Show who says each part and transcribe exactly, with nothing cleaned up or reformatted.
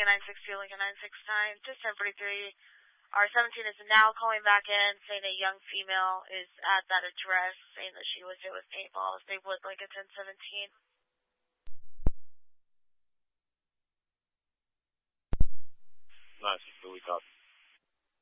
Speaker 1: nine six two Lincoln nine six nine to ten forty-three. R seventeen is now calling back in, saying a young female is at that address, saying that she was hit with paintballs. They would Lincoln ten seventeen.
Speaker 2: Nice, so we copy.